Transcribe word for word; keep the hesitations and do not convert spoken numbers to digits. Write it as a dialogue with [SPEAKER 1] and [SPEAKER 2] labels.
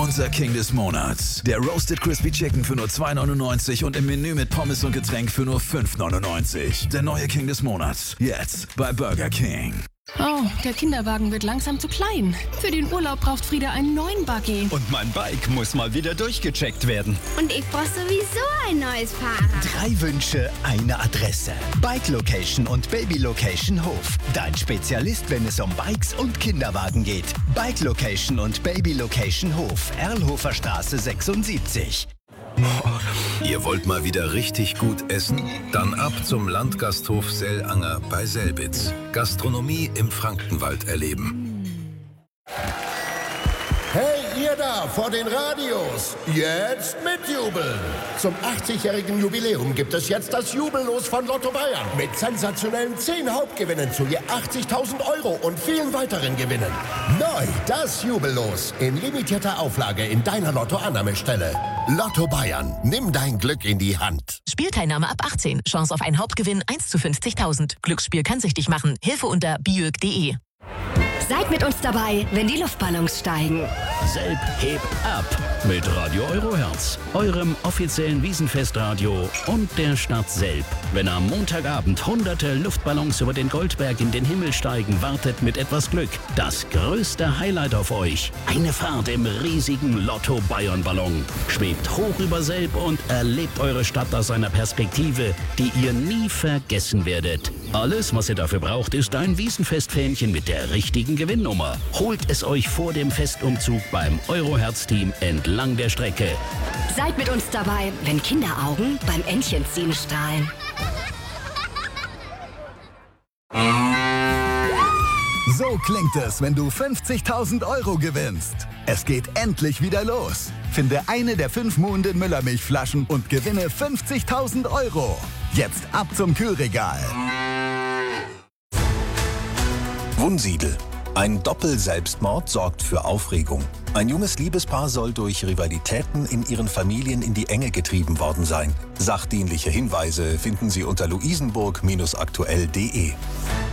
[SPEAKER 1] Unser King des Monats. Der Roasted Crispy Chicken für nur zwei neunundneunzig und im Menü mit Pommes und Getränk für nur fünf neunundneunzig. Der neue King des Monats. Jetzt bei Burger King.
[SPEAKER 2] Oh, der Kinderwagen wird langsam zu klein. Für den Urlaub braucht Frieda einen neuen Buggy.
[SPEAKER 3] Und mein Bike muss mal wieder durchgecheckt werden.
[SPEAKER 4] Und ich brauche sowieso ein neues Fahrrad.
[SPEAKER 3] Drei Wünsche, eine Adresse. Bike Location und Baby Location Hof. Dein Spezialist, wenn es um Bikes und Kinderwagen geht. Bike Location und Baby Location Hof. Erlhofer Straße sechsundsiebzig.
[SPEAKER 5] Ihr wollt mal wieder richtig gut essen? Dann ab zum Landgasthof Sellanger bei Selbitz. Gastronomie im Frankenwald erleben.
[SPEAKER 6] Hey, ihr da vor den Radios, jetzt mitjubeln! Zum achtzigjährigen Jubiläum gibt es jetzt das Jubellos von Lotto Bayern mit sensationellen zehn Hauptgewinnen zu je achtzigtausend Euro und vielen weiteren Gewinnen. Neu das Jubellos in limitierter Auflage in deiner Lotto-Annahmestelle. Lotto Bayern, nimm dein Glück in die Hand.
[SPEAKER 7] Spielteilnahme ab achtzehn. Chance auf einen Hauptgewinn eins zu fünfzigtausend. Glücksspiel kann süchtig machen. Hilfe unter biög punkt de.
[SPEAKER 8] Seid mit uns dabei, wenn die Luftballons steigen.
[SPEAKER 9] Selb hebt ab mit Radio Eurohertz, eurem offiziellen Wiesenfestradio und der Stadt Selb. Wenn am Montagabend hunderte Luftballons über den Goldberg in den Himmel steigen, wartet mit etwas Glück das größte Highlight auf euch. Eine Fahrt im riesigen Lotto Bayern Ballon. Schwebt hoch über Selb und erlebt eure Stadt aus einer Perspektive, die ihr nie vergessen werdet. Alles, was ihr dafür braucht, ist ein Wiesenfest-Fähnchen mit der richtigen Gewinnnummer. Holt es euch vor dem Festumzug beim Eurohertz-Team entlang der Strecke.
[SPEAKER 8] Seid mit uns dabei, wenn Kinderaugen beim Entchenziehen strahlen.
[SPEAKER 10] So klingt es, wenn du fünfzigtausend Euro gewinnst. Es geht endlich wieder los. Finde eine der fünf Muhnden Müllermilchflaschen und gewinne fünfzigtausend Euro. Jetzt ab zum Kühlregal.
[SPEAKER 5] Wunsiedel. Ein Doppel-Selbstmord sorgt für Aufregung. Ein junges Liebespaar soll durch Rivalitäten in ihren Familien in die Enge getrieben worden sein. Sachdienliche Hinweise finden Sie unter luisenburg Bindestrich aktuell punkt de.